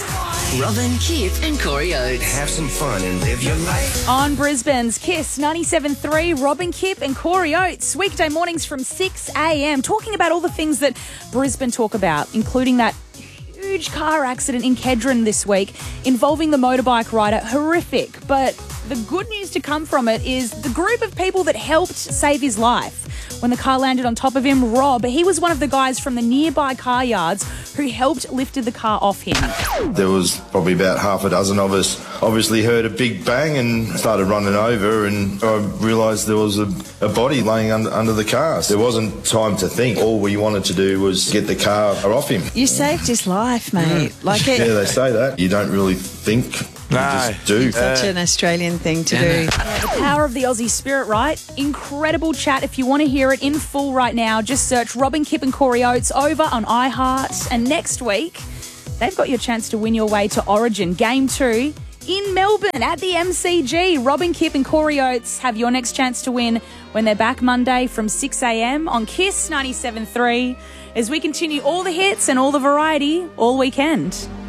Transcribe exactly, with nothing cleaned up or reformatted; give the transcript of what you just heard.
Robin, Kip and Corey Oates. Have some fun and live your life. On Brisbane's Kiss ninety-seven point three, Robin, Kip and Corey Oates. Weekday mornings from six a.m. talking about all the things that Brisbane talk about, including that huge car accident in Kedron this week involving the motorbike rider. Horrific. But the good news to come from it is the group of people that helped save his life. When the car landed on top of him, Rob, he was one of the guys from the nearby car yards who helped lifted the car off him. There was probably about half a dozen of us. Obviously heard a big bang and started running over, and I realised there was a, a body laying under, under the car. There wasn't time to think. All we wanted to do was get the car off him. You saved his life, mate. Yeah. Like it. Yeah, they say that. You don't really think. You No. just do. Such an Australian thing to do. The power of the Aussie spirit, right? Incredible chat. If you want to hear it in full right now, just search Robin, Kip and Corey Oates over on iHeart. And next week, they've got your chance to win your way to Origin Game two in Melbourne at the M C G. Robin, Kip and Corey Oates have your next chance to win when they're back Monday from six a.m. on Kiss ninety-seven point three as we continue all the hits and all the variety all weekend.